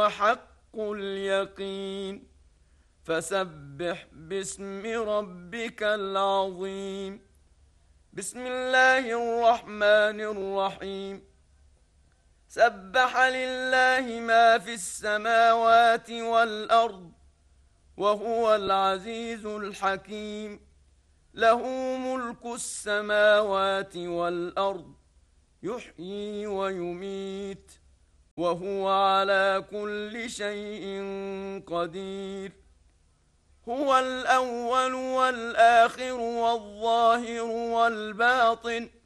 حق اليقين فسبح باسم ربك العظيم. بسم الله الرحمن الرحيم. سبح لله ما في السماوات والأرض وهو العزيز الحكيم. له ملك السماوات والأرض يحيي ويميت وهو على كل شيء قدير. هو الأول والآخر والظاهر والباطن